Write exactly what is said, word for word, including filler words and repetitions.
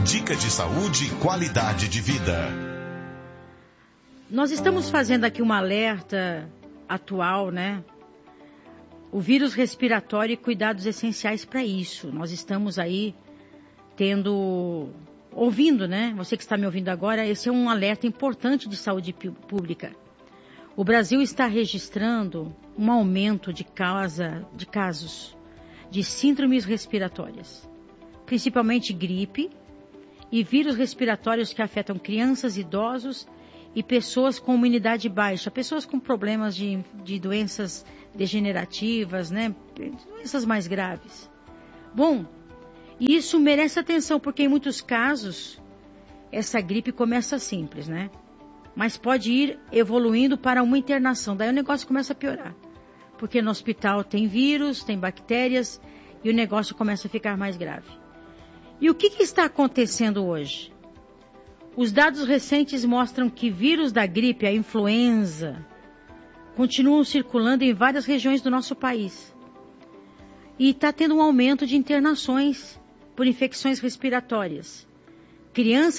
Dica de saúde e qualidade de vida. Nós estamos fazendo aqui um alerta atual, né? O vírus respiratório e cuidados essenciais para isso. Nós estamos aí tendo, ouvindo, né? Você que está me ouvindo agora, esse é um alerta importante de saúde pública. O Brasil está registrando um aumento de, causa, de casos de síndromes respiratórias, principalmente gripe e vírus respiratórios que afetam crianças, idosos e pessoas com imunidade baixa, pessoas com problemas de, de doenças degenerativas, né? Doenças mais graves. Bom, isso merece atenção, porque em muitos casos essa gripe começa simples, né? Mas pode ir evoluindo para uma internação. Daí o negócio começa a piorar. Porque no hospital tem vírus, tem bactérias e o negócio começa a ficar mais grave. E o que, que está acontecendo hoje? Os dados recentes mostram que vírus da gripe, a influenza, continuam circulando em várias regiões do nosso país. E está tendo um aumento de internações por infecções respiratórias. Crianças